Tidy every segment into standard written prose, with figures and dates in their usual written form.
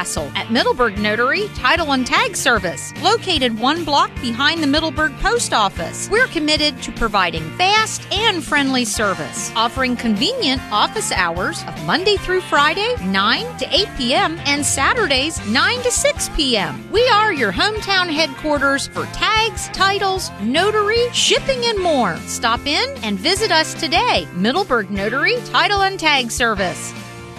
hassle at Middleburg Notary Title and Tag Service, located 1 block behind the Middleburg Post Office. We're committed to providing fast and friendly service, offering convenient office hours of Monday through Friday, 9 to 8 p.m., and Saturdays, 9 to 6 p.m. We are your hometown headquarters for tags, titles, notary, shipping, and more. Stop in and visit us today. Middleburg Notary Title and Tag Service.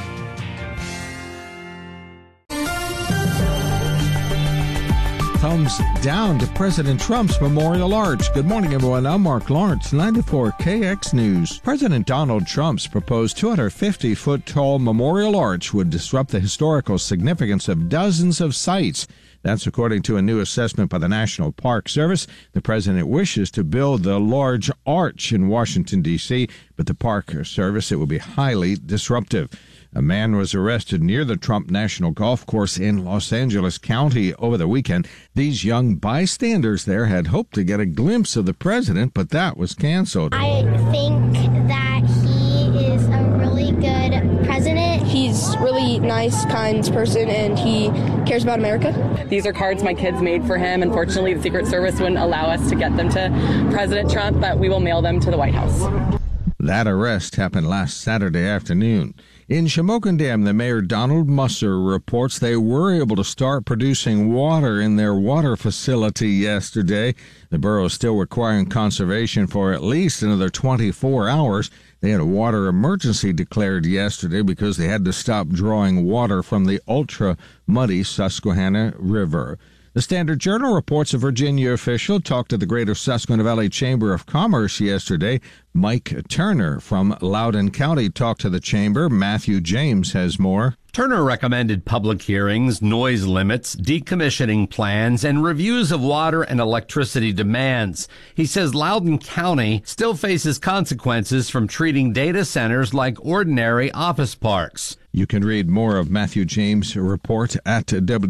Thumbs down to President Trump's Memorial Arch. Good morning, everyone. I'm Mark Lawrence, 94 KX News. President Donald Trump's proposed 250-foot-tall Memorial Arch would disrupt the historical significance of dozens of sites. That's according to a new assessment by the National Park Service. The president wishes to build the large arch in Washington, D.C., but the Park Service, it will be highly disruptive. A man was arrested near the Trump National Golf Course in Los Angeles County over the weekend. These young bystanders there had hoped to get a glimpse of the president, but that was canceled. I think that he is a really good president. He's really nice, kind person, and he cares about America. These are cards my kids made for him. Unfortunately, the Secret Service wouldn't allow us to get them to President Trump, but we will mail them to the White House. That arrest happened last Saturday afternoon. In Shamokin Dam, the mayor Donald Musser reports they were able to start producing water in their water facility yesterday. The borough is still requiring conservation for at least another 24 hours. They had a water emergency declared yesterday because they had to stop drawing water from the ultra-muddy Susquehanna River. The Standard Journal reports a Virginia official talked to the Greater Susquehanna Valley Chamber of Commerce yesterday. Mike Turner from Loudoun County talked to the chamber. Matthew James has more. Turner recommended public hearings, noise limits, decommissioning plans, and reviews of water and electricity demands. He says Loudoun County still faces consequences from treating data centers like ordinary office parks. You can read more of Matthew James' report at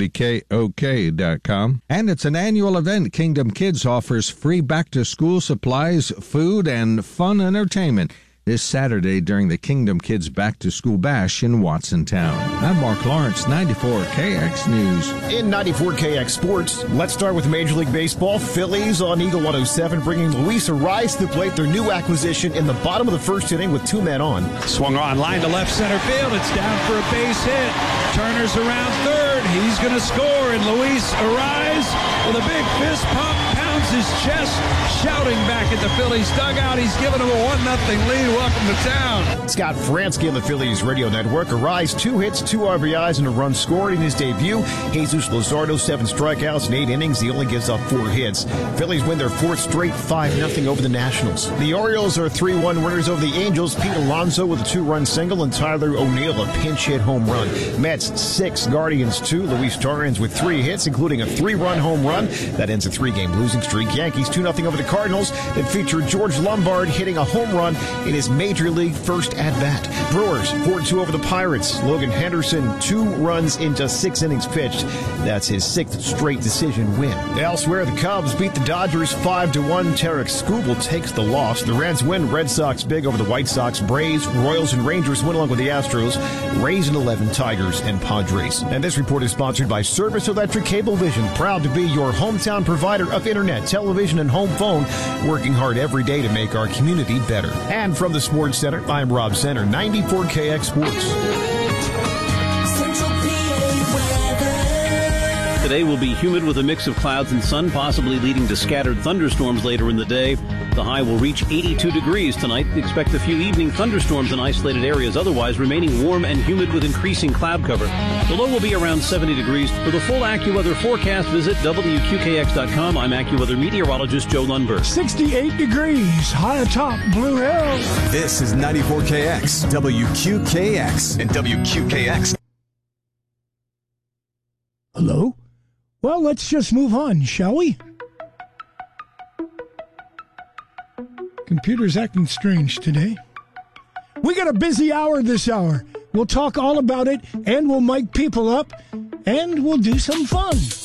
WKOK.com. And it's an annual event. Kingdom Kids offers free back-to-school supplies, food, and fun entertainment this Saturday during the Kingdom Kids Back to School Bash in Watsontown. I'm Mark Lawrence, 94 KX News. In 94 KX Sports, let's start with Major League Baseball. Phillies on Eagle 107 bringing Luis Arraez to the plate, their new acquisition, in the bottom of the first inning with 2 men on. Swung on, line to left center field. It's down for a base hit. Turner's around third. He's going to score, and Luis Arraez with a big fist pump pounds his chest, shouting back at the Phillies dugout. He's giving them a 1-0 lead. Welcome to town. Scott Fransky on the Phillies radio network. Arraez 2 hits, 2 RBIs, and a run scored in his debut. Jesus Luzardo 7 strikeouts in 8 innings. He only gives up 4 hits. Phillies win their 4th straight 5-0 over the Nationals. The Orioles are 3-1 winners over the Angels. Pete Alonso with a 2-run single and Tyler O'Neill a pinch hit home run. Mets 6, Guardians 2. Luis Torrens with 3 hits, including a 3-run home run. That ends a 3-game losing streak. Yankees 2-0 over the Cardinals. That featured George Lombard hitting a home run in his Major League first at-bat. Brewers 4-2 over the Pirates. Logan Henderson 2 runs in just 6 innings pitched. That's his 6th straight decision win. Elsewhere, the Cubs beat the Dodgers 5-1. Tarek Skubal takes the loss. The Reds win. Red Sox big over the White Sox. Braves, Royals, and Rangers win along with the Astros. Rays and 11, Tigers, and Padres. And this report is sponsored by Service Electric Cablevision, proud to be your hometown provider of internet, television, and home phone, working hard every day to make our community better. And from the Sports Center, I'm Rob Center, 94 KX Sports. Today will be humid with a mix of clouds and sun, possibly leading to scattered thunderstorms later in the day. The high will reach 82 degrees tonight. Expect a few evening thunderstorms in isolated areas, otherwise remaining warm and humid with increasing cloud cover. The low will be around 70 degrees. For the full AccuWeather forecast, visit WQKX.com. I'm AccuWeather meteorologist Joe Lundberg. 68 degrees, high atop Blue Hill. This is 94KX, WQKX, and WQKX. Hello? Well, let's just move on, shall we? Computer's acting strange today. We got a busy hour this hour. We'll talk all about it, and we'll mic people up, and we'll do some fun.